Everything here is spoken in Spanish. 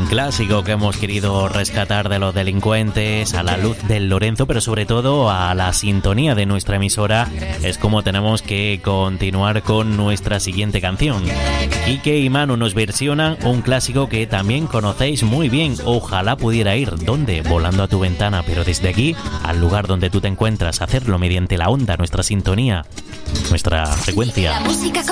Un clásico que hemos querido rescatar de Los Delincuentes, a la luz del Lorenzo, pero sobre todo a la sintonía de nuestra emisora. Es como tenemos que continuar con nuestra siguiente canción. Quique y Manu nos versionan un clásico que también conocéis muy bien. Ojalá pudiera ir, ¿dónde? Volando a tu ventana, pero desde aquí, al lugar donde tú te encuentras, hacerlo mediante la onda, nuestra sintonía, nuestra frecuencia. La música